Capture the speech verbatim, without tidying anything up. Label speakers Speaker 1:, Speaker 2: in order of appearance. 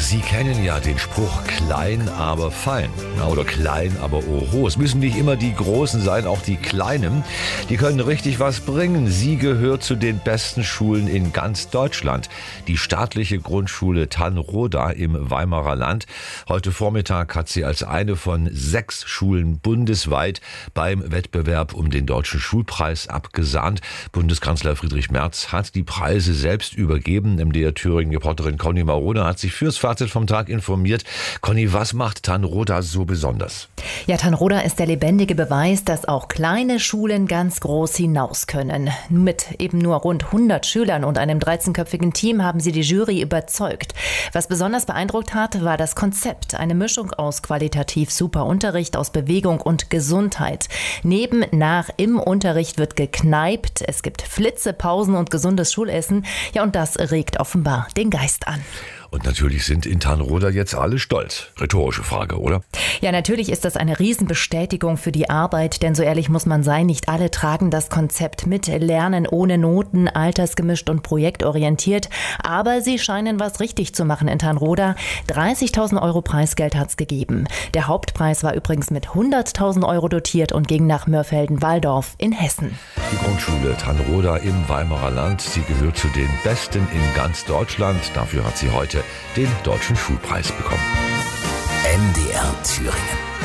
Speaker 1: Sie kennen ja den Spruch klein, aber fein. Oder klein, aber oho. Es müssen nicht immer die Großen sein, auch die Kleinen. Die können richtig was bringen. Sie gehört zu den besten Schulen in ganz Deutschland. Die staatliche Grundschule Tanroda im Weimarer Land. Heute Vormittag hat sie als eine von sechs Schulen bundesweit beim Wettbewerb um den Deutschen Schulpreis abgesahnt. Bundeskanzler Friedrich Merz hat die Preise selbst übergeben. M D R Thüringen-Reporterin Conny Marone hat sich fürs Fazit vom Tag informiert. Conny, was macht Tanroda so besonders?
Speaker 2: Ja, Tanroda ist der lebendige Beweis, dass auch kleine Schulen ganz groß hinaus können. Mit eben nur rund hundert Schülern und einem dreizehnköpfigen Team haben sie die Jury überzeugt. Was besonders beeindruckt hat, war das Konzept. Eine Mischung aus qualitativ super Unterricht, aus Bewegung und Gesundheit. Neben, nach, im Unterricht wird gekneipt. Es gibt Flitze, Pausen und gesundes Schulessen. Ja, und das regt offenbar den Geist an.
Speaker 1: Und natürlich sind in Tanroda jetzt alle stolz. Rhetorische Frage, oder?
Speaker 2: Ja, natürlich ist das eine Riesenbestätigung für die Arbeit, denn so ehrlich muss man sein, nicht alle tragen das Konzept mit. Lernen ohne Noten, altersgemischt und projektorientiert. Aber sie scheinen was richtig zu machen in Tanroda. dreißigtausend Euro Preisgeld hat's gegeben. Der Hauptpreis war übrigens mit hunderttausend Euro dotiert und ging nach Mörfelden-Walldorf in Hessen.
Speaker 1: Die Grundschule Tanroda im Weimarer Land, sie gehört zu den besten in ganz Deutschland. Dafür hat sie heute den Deutschen Schulpreis bekommen.
Speaker 3: M D R Thüringen.